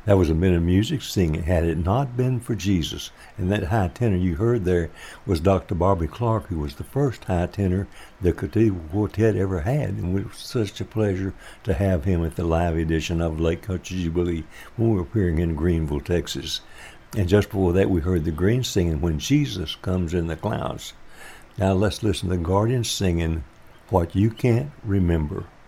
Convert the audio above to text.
That was a bit of music singing, Had It Not Been for Jesus. And that high tenor you heard there was Dr. Bobby Clark, who was the first high tenor the Cathedral Quartet ever had. And it was such a pleasure to have him at the live edition of Lake Country Jubilee when we were appearing in Greenville, Texas. And just before that, we heard the Greens singing When Jesus Comes in the Clouds. Now let's listen to the Guardians singing What You Can't Remember.